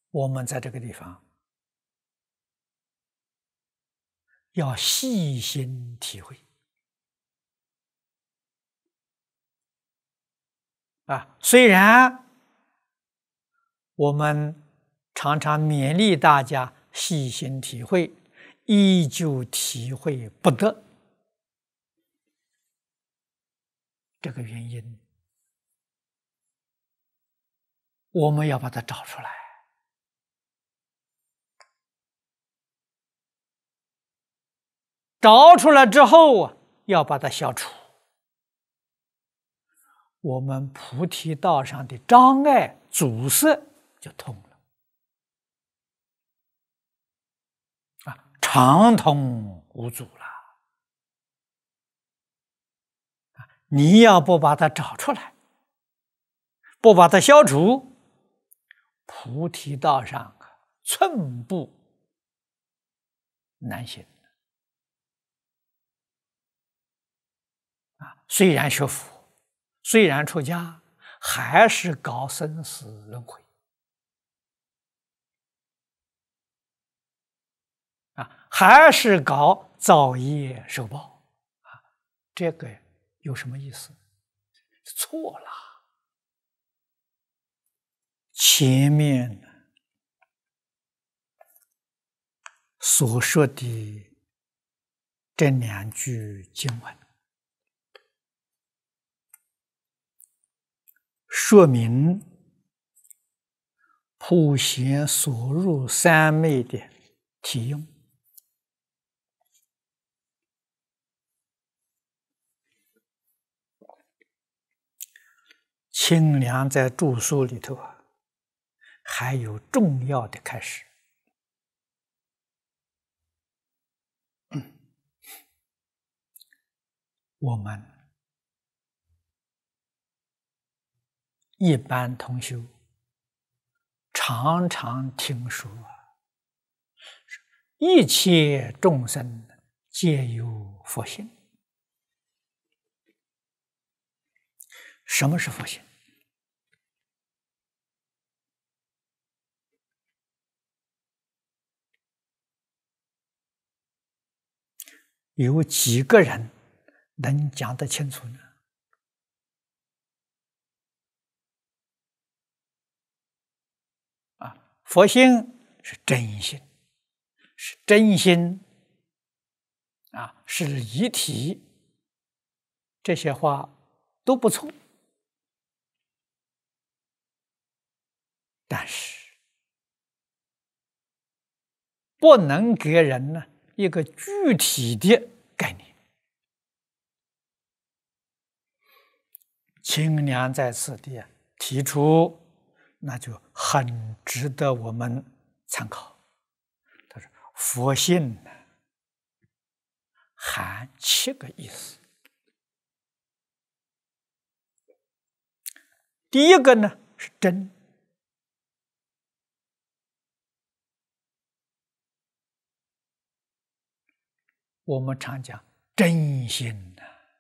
我们在这个地方要细心体会虽然我们常常勉励大家细心体会，依旧体会不得。这个原因，我们要把它找出来。找出来之后要把它消除。我们菩提道上的障碍阻塞就通了畅通无阻了。你要不把它找出来，不把它消除，菩提道上寸步难行虽然学佛，虽然出家，还是搞生死轮回还是搞造业受报这个有什么意思？错了。前面所说的这2句经文，说明普贤所入三昧的体用。清凉在著书里头还有重要的开示。我们一般同修常常听说一切众生皆有佛性。什么是佛性？有几个人能讲得清楚呢？佛性是真心，是真心是离体，这些话都不错。但是不能给人一个具体的概念。清凉在此地提出，那就很值得我们参考。他说佛性含7个意思。第一个呢是真，我们常讲真心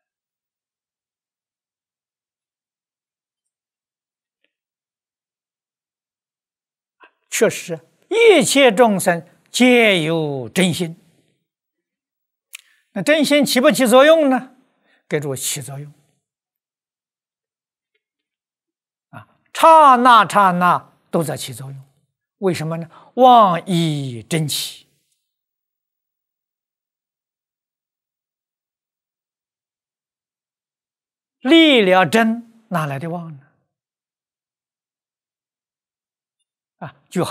确实一切众生皆有真心。那真心起不起作用呢？给诸位起作用刹那刹那都在起作用。为什么呢？妄以真起，立了真，哪来的妄呢？就好